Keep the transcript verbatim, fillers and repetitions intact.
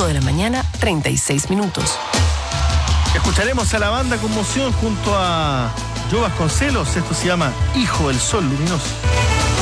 cinco de la mañana, treinta y seis minutos. Escucharemos a la banda Conmoción junto a Joe Vasconcelos. Esto se llama Hijo del Sol Luminoso.